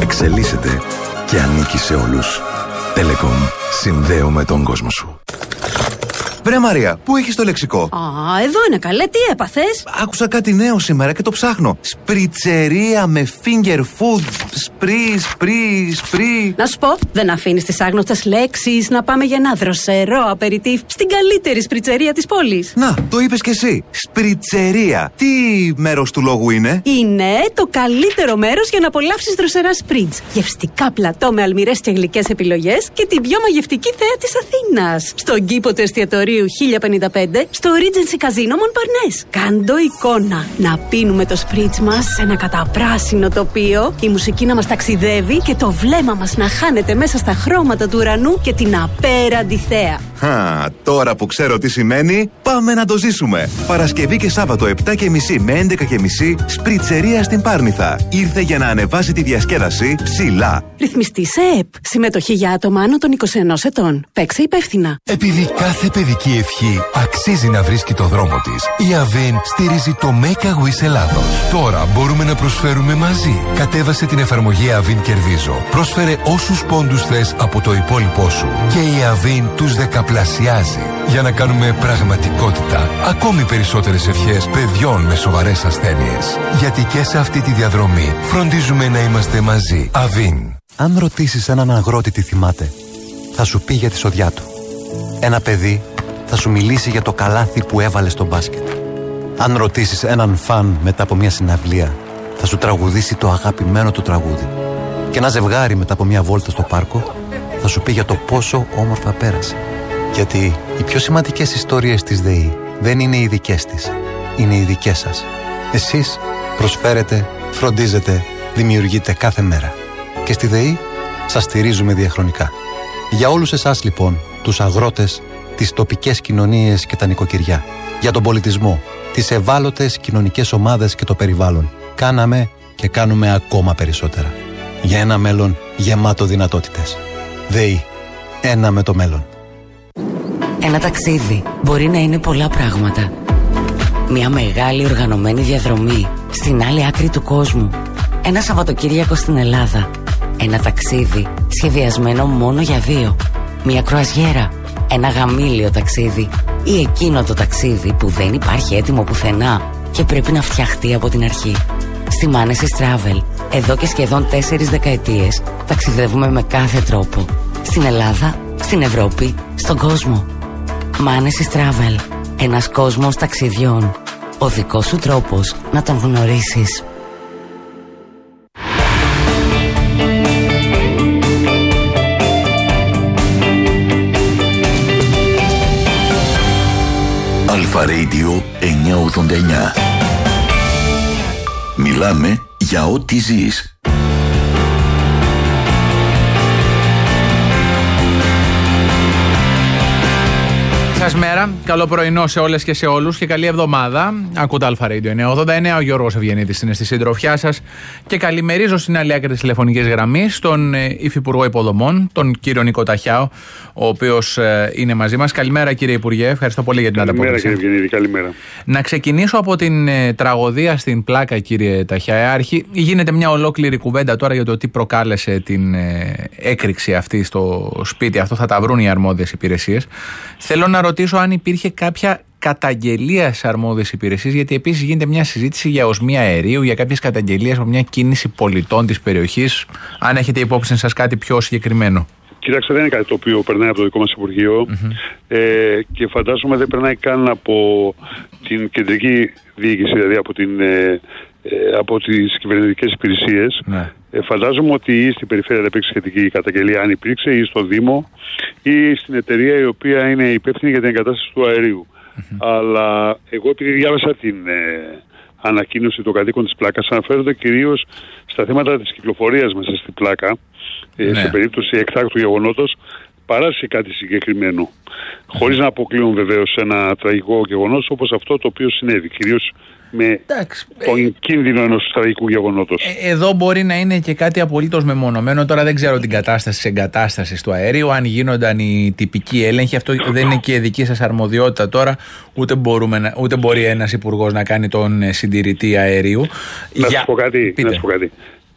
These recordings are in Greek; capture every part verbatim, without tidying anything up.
εξελίσσεται και ανήκει σε όλους. Telecom. Συνδέω με τον κόσμο σου. Βρε Μαρία, πού έχεις το λεξικό? Α, εδώ είναι καλέ, τι έπαθες? Άκουσα κάτι νέο σήμερα και το ψάχνω. Σπριτσερία με finger food. Σπρι, σπρι, σπρι. Να σου πω, δεν αφήνεις τις άγνωστες λέξεις να πάμε για ένα δροσερό απεριτίφ στην καλύτερη σπριτσερία της πόλης. Να, το είπες κι εσύ. Σπριτσερία. Τι μέρος του λόγου είναι? Είναι το καλύτερο μέρος για να απολαύσεις δροσερά σπριτς. Γευστικά πλατό με αλμυρές και γλυκές επιλογές και την πιο μαγευτική θέα της Αθήνας. Στον κήπο του εστιατορίου χίλια πενήντα πέντε στο Regency Casino Montparnasse. Κάντο εικόνα. Να πίνουμε το σπριτς μας σε ένα καταπράσινο τοπίο, η μουσική να μας ταξιδεύει και το βλέμμα μας να χάνεται μέσα στα χρώματα του ουρανού και την απέραντη θέα. Χα, τώρα που ξέρω τι σημαίνει, πάμε να το ζήσουμε. Παρασκευή και Σάββατο επτά και μισή με έντεκα και μισή, Σπριτσερία στην Πάρνηθα. Ήρθε για να ανεβάσει τη διασκέδαση ψηλά. Ρυθμιστή σε ΕΠ. Συμμετοχή για άτομα άνω των είκοσι ενός ετών. Παίξε υπεύθυνα. Επειδή κάθε παιδική ευχή αξίζει να βρίσκει το δρόμο της, η Avin στηρίζει το Make a Wish Ελλάδος. Τώρα μπορούμε να προσφέρουμε μαζί. Κατέβασε την εφαρμογή Avin Κερδίζω. Πρόσφερε όσους πόντους θες από το υπόλοιπό σου και η Avin τους δεκαπλασιάζει για να κάνουμε πραγματικότητα ακόμη περισσότερες ευχές παιδιών με σοβαρές ασθένειες. Γιατί και σε αυτή τη διαδρομή φροντίζουμε να είμαστε μαζί. Avin. Αν ρωτήσεις έναν αγρότη τι θυμάται, θα σου πει για τη σοδιά του. Ένα παιδί θα σου μιλήσει για το καλάθι που έβαλε στο μπάσκετ. Αν ρωτήσεις έναν φαν μετά από μια συναυλία, θα σου τραγουδήσει το αγαπημένο του τραγούδι. Και ένα ζευγάρι μετά από μια βόλτα στο πάρκο θα σου πει για το πόσο όμορφα πέρασε. Γιατί οι πιο σημαντικές ιστορίες της ΔΕΗ δεν είναι οι δικές της, είναι οι δικές σας. Εσείς προσφέρετε, φροντίζετε, δημιουργείτε κάθε μέρα. Και στη ΔΕΗ σας στηρίζουμε διαχρονικά. Για όλους εσάς λοιπόν, τους αγρότες, τις τοπικές κοινωνίες και τα νοικοκυριά, για τον πολιτισμό, τις ευάλωτες κοινωνικές ομάδες και το περιβάλλον, κάναμε και κάνουμε ακόμα περισσότερα. Για ένα μέλλον γεμάτο δυνατότητες. ΔΕΗ. Ένα με το μέλλον. Ένα ταξίδι μπορεί να είναι πολλά πράγματα. Μια μεγάλη οργανωμένη διαδρομή στην άλλη άκρη του κόσμου. Ένα Σαββατοκύριακο στην Ελλάδα. Ένα ταξίδι σχεδιασμένο μόνο για δύο. Μια κρουαζιέρα. Ένα γαμήλιο ταξίδι. Ή εκείνο το ταξίδι που δεν υπάρχει έτοιμο πουθενά και πρέπει να φτιαχτεί από την αρχή. Στη Manesis Travel, εδώ και σχεδόν τέσσερις δεκαετίες, ταξιδεύουμε με κάθε τρόπο. Στην Ελλάδα, στην Ευρώπη, στον κόσμο. Manesis Travel. Ένας κόσμος ταξιδιών. Ο δικός σου τρόπος να τον γνωρίσεις. Αλφα Radio εννιακόσια ογδόντα εννιά. Μιλάμε για ό,τι ζεις. Σας μέρα, καλό πρωινό σε όλες και σε όλους και καλή εβδομάδα. Ακούτε Αλφα Radio εννιακόσια ογδόντα εννιά, ο Γιώργος Ευγενήτης είναι στη συντροφιά σας και καλημερίζω στην άλλη άκρη της τηλεφωνικής γραμμής τον Υφυπουργό Υποδομών, τον κύριο Νίκο Ταχιάο, ο οποίος είναι μαζί μας. Καλημέρα κύριε Υπουργέ, ευχαριστώ πολύ για την ανταπόκριση. Καλημέρα κύριε Ευγενήτη, καλημέρα. Να ξεκινήσω από την ε, τραγωδία στην Πλάκα κύριε Ταχιάο. Αρχή, γίνεται μια ολόκληρη κουβέντα τώρα για το τι προκάλεσε την ε, έκρηξη αυτή στο σπίτι. Αυτό θα τα βρουν οι αρμόδιες υπηρεσίες. Θέλω να ρωτήσω αν υπήρχε κάποια καταγγελία στις αρμόδιες υπηρεσίες, γιατί επίσης γίνεται μια συζήτηση για οσμία αερίου, για κάποιες καταγγελίες από μια κίνηση πολιτών της περιοχής. Αν έχετε υπόψη σας κάτι πιο συγκεκριμένο. Κοιτάξτε, δεν είναι κάτι το οποίο περνάει από το δικό μας Υπουργείο mm-hmm. ε, και φαντάζομαι δεν περνάει καν από την κεντρική διοίκηση, δηλαδή από, την, ε, ε, από τις κυβερνητικές υπηρεσίες. Ναι. Ε, φαντάζομαι ότι ή στην περιφέρεια δεν υπήρξε σχετική καταγγελία, αν υπήρξε, ή στο Δήμο ή στην εταιρεία η οποία είναι υπεύθυνη για την εγκατάσταση του αερίου. Mm-hmm. Αλλά εγώ, επειδή διάβασα την ε, ανακοίνωση των κατοίκων της Πλάκας, αναφέρονται κυρίως στα θέματα της κυκλοφορίας μέσα στην Πλάκα, ε, ναι. σε περίπτωση εκτάκτου γεγονότος, παρά σε κάτι συγκεκριμένο. Mm-hmm. Χωρίς να αποκλείουν βεβαίως ένα τραγικό γεγονός όπως αυτό το οποίο συνέβη, κυρίως με Εντάξει, τον ε, κίνδυνο ενός τραγικού γεγονότος. Ε, εδώ μπορεί να είναι και κάτι απολύτως μεμονωμένο. Τώρα δεν ξέρω την κατάσταση της εγκατάστασης του αερίου, αν γίνονταν οι τυπικοί έλεγχοι. Αυτό δεν είναι και δική σας αρμοδιότητα τώρα. Ούτε, μπορούμε να, ούτε μπορεί ένας υπουργός να κάνει τον συντηρητή αερίου. Να Για... σου πω κάτι. Να σου πω κάτι.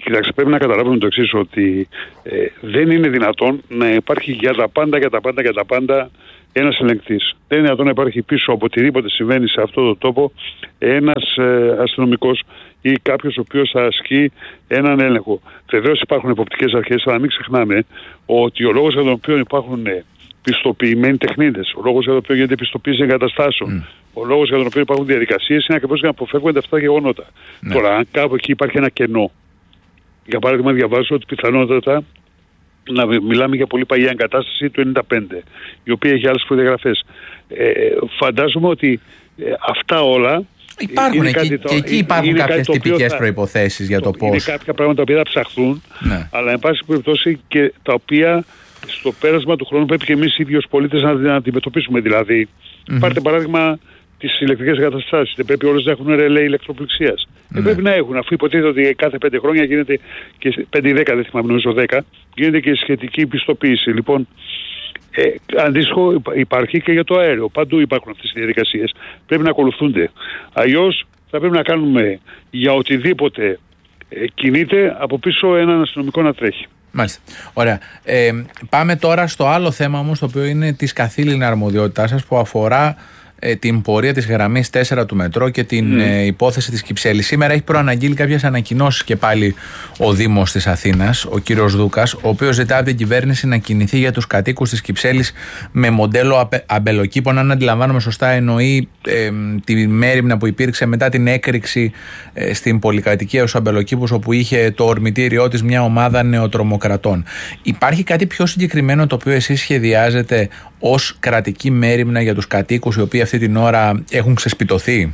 Κοιτάξτε, πρέπει να καταλάβουμε το εξής, ότι ε, δεν είναι δυνατόν να υπάρχει για τα πάντα, για τα πάντα, για τα πάντα ένας ελεγκτής. Δεν είναι δυνατόν να υπάρχει πίσω από οτιδήποτε συμβαίνει σε αυτό το τόπο ένας ε, αστυνομικός ή κάποιος ο οποίος θα ασκεί έναν έλεγχο. Βεβαίως υπάρχουν εποπτικές αρχές, αλλά μην ξεχνάμε ότι ο λόγος για τον οποίο υπάρχουν πιστοποιημένοι τεχνίτες, ο λόγος για τον οποίο γίνεται πιστοποίηση εγκαταστάσεων, mm. ο λόγος για τον οποίο υπάρχουν διαδικασίες είναι ακριβώς για να αποφεύγονται αυτά τα γεγονότα. Ναι. Τώρα, αν κάπου εκεί υπάρχει ένα κενό, για παράδειγμα, διαβάζω ότι πιθανότατα να μιλάμε για πολύ παλιά εγκατάσταση του ενενήντα πέντε, η οποία έχει άλλες προδιαγραφές. Ε, φαντάζομαι ότι ε, αυτά όλα. Υπάρχουν εκεί, κάτι, και εκεί υπάρχουν κάποιες τυπικές προϋποθέσεις για το, το πώς. Είναι κάποια πράγματα που θα ψαχθούν, ναι. αλλά εν πάση περιπτώσει και τα οποία στο πέρασμα του χρόνου πρέπει και εμείς οι ίδιοι ως πολίτες να, να αντιμετωπίσουμε. Δηλαδή, mm-hmm. πάρτε παράδειγμα τις ηλεκτρικές εγκαταστάσεις. Δεν πρέπει όλες να έχουν ρελέ ηλεκτροπληξίας. Mm-hmm. Δεν πρέπει να έχουν, αφού υποτίθεται ότι κάθε πέντε χρόνια γίνεται και πέντε ή δέκα, δεν θυμάμαι, νομίζω δέκα, γίνεται και σχετική πιστοποίηση. Λοιπόν, ε, αντίστοιχο υπάρχει και για το αέριο. Παντού υπάρχουν αυτές οι διαδικασίες. Πρέπει να ακολουθούνται. Αλλιώς θα πρέπει να κάνουμε για οτιδήποτε ε, κινείται από πίσω έναν αστυνομικό να τρέχει. Μάλιστα. Ωραία. Ε, πάμε τώρα στο άλλο θέμα όμως, το οποίο είναι της καθήλυνα αρμοδιότητάς σας, που αφορά ε, την πορεία της γραμμής τέσσερα του μετρό και την mm. ε, υπόθεση της Κυψέλης. Σήμερα έχει προαναγγείλει κάποιες ανακοινώσεις και πάλι ο Δήμος της Αθήνας, ο κύριος Δούκας, ο οποίος ζητά από την κυβέρνηση να κινηθεί για τους κατοίκους της Κυψέλης με μοντέλο απε, αμπελοκήπων. Αν αντιλαμβάνομαι σωστά, εννοεί ε, τη μέριμνα που υπήρξε μετά την έκρηξη ε, στην πολυκατοικία στους αμπελοκήπους, όπου είχε το ορμητήριό της μια ομάδα νεοτρομοκρατών. Υπάρχει κάτι πιο συγκεκριμένο το οποίο εσείς σχεδιάζετε ως κρατική μέριμνα για τους κατοίκους οι οποίοι αυτή την ώρα έχουν ξεσπιτωθεί?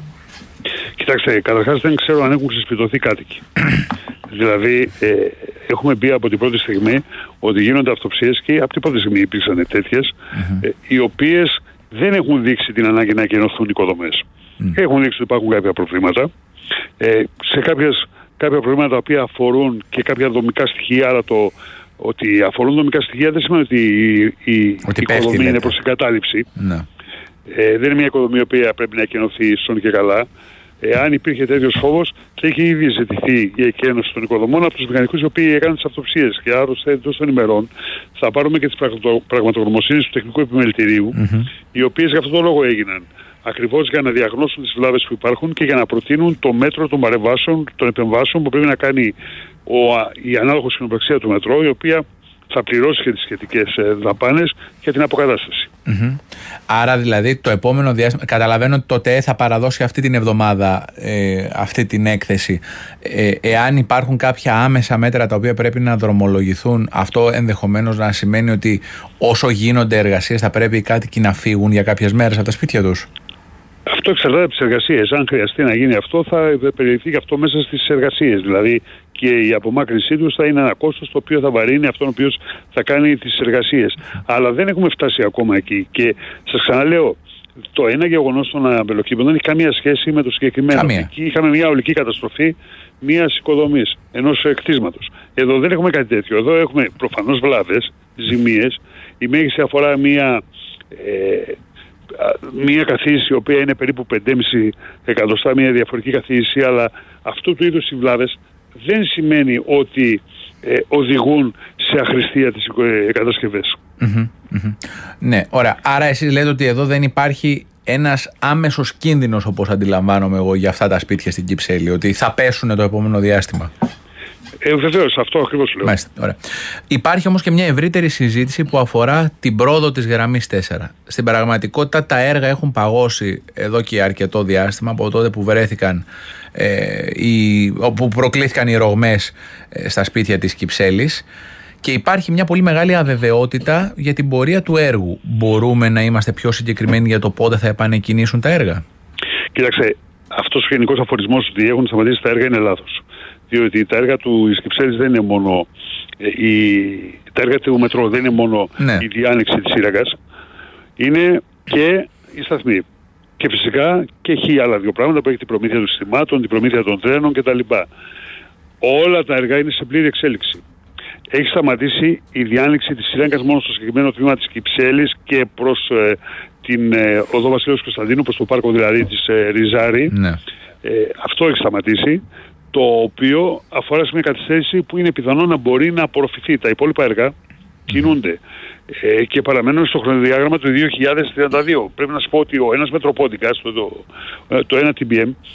Κοιτάξτε, καταρχάς δεν ξέρω αν έχουν ξεσπιτωθεί κάτοικοι. Δηλαδή, ε, έχουμε πει από την πρώτη στιγμή ότι γίνονται αυτοψίες και από την πρώτη στιγμή υπήρξαν τέτοιες, mm-hmm. ε, οι οποίες δεν έχουν δείξει την ανάγκη να εκενωθούν οικοδομές. Mm. Έχουν δείξει ότι υπάρχουν κάποια προβλήματα. Ε, σε κάποιες, κάποια προβλήματα τα οποία αφορούν και κάποια δομικά στοιχεία, αλλά το ότι αφορούν δομικά στοιχεία δεν σημαίνει ότι η, η ότι οικοδομή πέφτει, είναι προς εγκατάλειψη. Ναι. Ε, δεν είναι μια οικοδομή η οποία πρέπει να εκενωθεί στον και καλά. Εάν υπήρχε τέτοιος φόβος, θα είχε ήδη ζητηθεί η εκένωση των οικοδομών από τους μηχανικούς οι οποίοι έκαναν τις αυτοψίες. Και άλλωστε εντός των ημερών θα πάρουμε και τις πραγματογνωμοσύνες του τεχνικού επιμελητηρίου, mm-hmm. οι οποίες για αυτόν τον λόγο έγιναν. Ακριβώς για να διαγνώσουν τις βλάβες που υπάρχουν και για να προτείνουν το μέτρο των παρεμβάσεων, των επεμβάσεων που πρέπει να κάνει ο, η ανάλογος κοινοπραξία του μετρό, η οποία θα πληρώσει και τις σχετικές δαπάνες για την αποκατάσταση. Mm-hmm. Άρα δηλαδή το επόμενο διάστημα, καταλαβαίνω ότι το ΤΕΕ θα παραδώσει αυτή την εβδομάδα ε, αυτή την έκθεση. Ε, εάν υπάρχουν κάποια άμεσα μέτρα τα οποία πρέπει να δρομολογηθούν, αυτό ενδεχομένως να σημαίνει ότι όσο γίνονται εργασίες θα πρέπει οι κάτοικοι να φύγουν για κάποιες μέρες από τα σπίτια τους? Αυτό εξαρτάται από τις εργασίες. Αν χρειαστεί να γίνει αυτό, θα περιληφθεί και αυτό μέσα στις εργασίες. Δηλαδή και η απομάκρυνσή τους θα είναι ένα κόστος το οποίο θα βαρύνει αυτόν ο οποίος θα κάνει τις εργασίες. Αλλά δεν έχουμε φτάσει ακόμα εκεί. Και σας ξαναλέω, το ένα γεγονός των αμπελοκήπων δεν έχει καμία σχέση με το συγκεκριμένο. Καμία. Εκεί είχαμε μια ολική καταστροφή μιας οικοδομής, ενός κτίσματος. Εδώ δεν έχουμε κάτι τέτοιο. Εδώ έχουμε προφανώς βλάβες, ζημίες. Η μέγιστη αφορά μια. Ε, μια καθίηση η οποία είναι περίπου πέντε κόμμα πέντε εκατοστά, μια διαφορετική καθίηση, αλλά αυτού του είδους οι βλάβες δεν σημαίνει ότι ε, οδηγούν σε αχρηστία τις ε, κατασκευές. Mm-hmm, mm-hmm. Ναι, ωραία. Άρα εσείς λέτε ότι εδώ δεν υπάρχει ένας άμεσος κίνδυνος, όπως αντιλαμβάνομαι εγώ, για αυτά τα σπίτια στην Κυψέλη, ότι θα πέσουν το επόμενο διάστημα? Ε, βεβαίως, αυτό ακριβώς λέω. Μάλιστα, ωραία. Υπάρχει όμως και μια ευρύτερη συζήτηση που αφορά την πρόοδο της γραμμής τέσσερα. Στην πραγματικότητα τα έργα έχουν παγώσει εδώ και αρκετό διάστημα, από τότε που βρέθηκαν ε, οι, όπου προκλήθηκαν οι ρογμές ε, στα σπίτια της Κυψέλης, και υπάρχει μια πολύ μεγάλη αβεβαιότητα για την πορεία του έργου. Μπορούμε να είμαστε πιο συγκεκριμένοι για το πότε θα επανεκκινήσουν τα έργα? Κοίταξε, αυτός ο γενικός αφορισμός ότι έχουν σταματήσει τα έργα είναι λάθος. Διότι τα έργα του Κυψέλης δεν είναι μόνο ε, η, τα έργα του μετρό δεν είναι μόνο ναι. η διάνοιξη της σύραγγας, είναι και η σταθμή. Και φυσικά και έχει άλλα δύο πράγματα που έχει την προμήθεια των συστημάτων, την προμήθεια των τρένων κτλ. Όλα τα έργα είναι σε πλήρη εξέλιξη. Έχει σταματήσει η διάνοιξη της σύραγγας μόνο στο συγκεκριμένο τμήμα της Κυψέλης και προς ε, την ε, οδό Βασιλέως Κωνσταντίνου, προς το πάρκο δηλαδή της ε, Ριζάρη. Ναι. Ε, αυτό έχει σταματήσει. το οποίο αφορά σε μια καθυστέρηση που είναι πιθανό να μπορεί να απορροφηθεί. Τα υπόλοιπα έργα κινούνται ε, και παραμένουν στο χρονοδιάγραμμα του δύο χιλιάδες τριάντα δύο. Πρέπει να σου πω ότι ο ένας Μετροπόντικας, το, το, το ένα τι μπι εμ,